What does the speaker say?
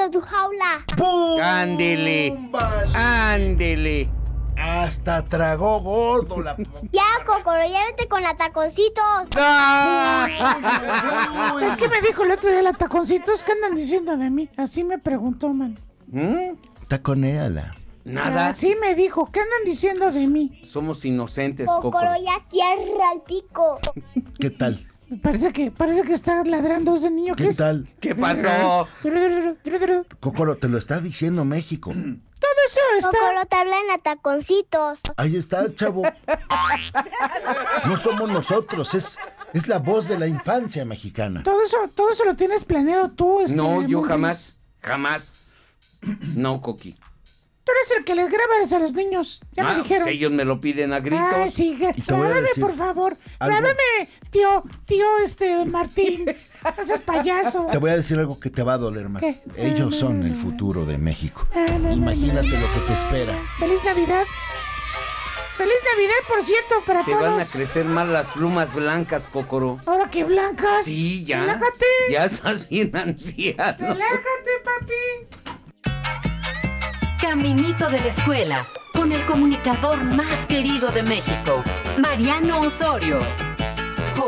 de tu jaula. ¡Pum! Ándele. Vale. Ándele. Hasta tragó gordo la... Ya, Cocoro, ya vete con la taconcitos. ¡Ah! Es que me dijo el otro día la taconcitos, ¿qué andan diciendo de mí? Así me preguntó, man. Taconéala. Nada. Así me dijo, ¿qué andan diciendo de mí? Somos inocentes, Coco. Cocoro, ya cierra el pico. ¿Qué tal? Parece que está ladrando ese niño. ¿Qué es? tal? ¿Qué pasó? Todo Cocoro, te lo está diciendo México. eso está... Cocoro, te hablan a taconcitos. Ahí estás, chavo. No somos nosotros, es la voz de la infancia mexicana. Todo eso lo tienes planeado tú, No, yo Montes. jamás. No, Coqui. Tú eres el que les grabas a los niños, ya me dijeron. Si ellos me lo piden a gritos. Ay, sí, te voy a grábame, decir por favor. algo. Grábame, tío, Martín. Haces payaso. Te voy a decir algo que te va a doler más. ¿Qué? Ellos son el futuro de México. No. Imagínate lo que te espera. ¡Feliz Navidad! ¡Feliz Navidad, por cierto, para Te todos! van a crecer más las plumas blancas, Cocoro. Ahora que blancas. Sí, ya. Relájate. Ya estás bien anciano. Relájate, papi. Caminito de la escuela, con el comunicador más querido de México, Mariano Osorio.